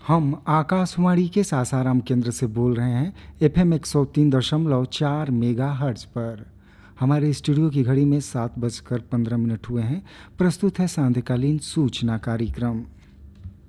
हम आकाशवाणी के सासाराम केंद्र से बोल रहे हैं एफएम 103.4 मेगाहर्ट्ज पर। हमारे स्टूडियो की घड़ी में 7:15 हुए हैं। प्रस्तुत है सांध्यकालीन सूचना कार्यक्रम।